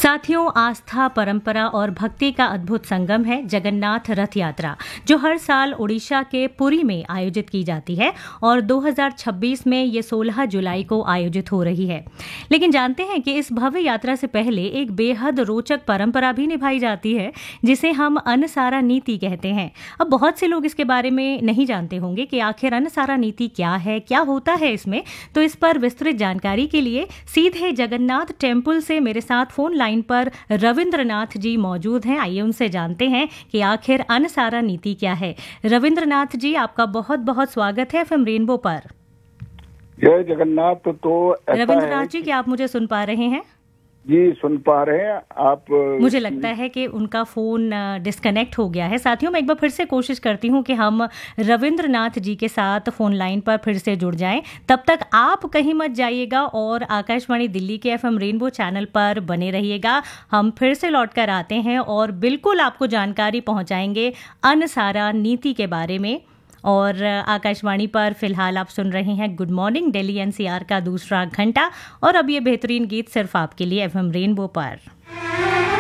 साथियों, आस्था, परंपरा और भक्ति का अद्भुत संगम है जगन्नाथ रथ यात्रा, जो हर साल उड़ीसा के पुरी में आयोजित की जाती है और 2026 में ये 16 जुलाई को आयोजित हो रही है। लेकिन जानते हैं कि इस भव्य यात्रा से पहले एक बेहद रोचक परंपरा भी निभाई जाती है, जिसे हम अन्नसारा नीति कहते हैं। अब बहुत से लोग इसके बारे में नहीं जानते होंगे कि आखिर अन्नसारा नीति क्या है, क्या होता है इसमें। तो इस पर विस्तृत जानकारी के लिए सीधे जगन्नाथ टेम्पल से मेरे साथ फोन लाइन पर रविंद्रनाथ जी मौजूद हैं। आइए उनसे जानते हैं कि आखिर अन्नसारा नीति क्या है। रविंद्रनाथ जी, आपका बहुत बहुत स्वागत है एफएम रेनबो पर। जय जगन्नाथ। तो रविंद्रनाथ जी, क्या आप मुझे सुन पा रहे हैं? जी, सुन पा रहे हैं आप? मुझे लगता है कि उनका फोन डिस्कनेक्ट हो गया है। साथियों, मैं एक बार फिर से कोशिश करती हूँ कि हम रविंद्रनाथ जी के साथ फोन लाइन पर फिर से जुड़ जाएं। तब तक आप कहीं मत जाइएगा और आकाशवाणी दिल्ली के एफएम रेनबो चैनल पर बने रहिएगा। हम फिर से लौट कर आते हैं और बिल्कुल आपको जानकारी पहुंचाएंगे अन्नसारा नीति के बारे में। और आकाशवाणी पर फिलहाल आप सुन रहे हैं गुड मॉर्निंग दिल्ली एनसीआर का दूसरा घंटा, और अब ये बेहतरीन गीत सिर्फ आपके लिए एफएम रेनबो पर।